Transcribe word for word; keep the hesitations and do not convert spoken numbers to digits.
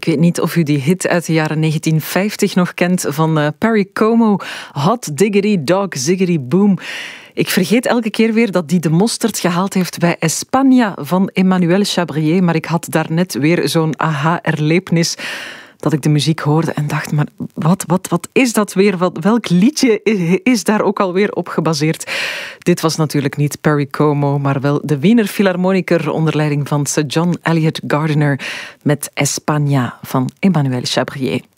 Ik weet niet of u die hit uit de jaren negentien vijftig nog kent van uh, Perry Como. Hot diggity dog, ziggity boom. Ik vergeet elke keer weer dat die de mosterd gehaald heeft bij España van Emmanuel Chabrier. Maar ik had daarnet weer zo'n aha-erlevenis dat ik de muziek hoorde en dacht, maar wat, wat, wat is dat weer? Wat, welk liedje is daar ook alweer op gebaseerd? Dit was natuurlijk niet Perry Como, maar wel de Wiener Philharmoniker onder leiding van Sir John Eliot Gardiner met España van Emmanuel Chabrier.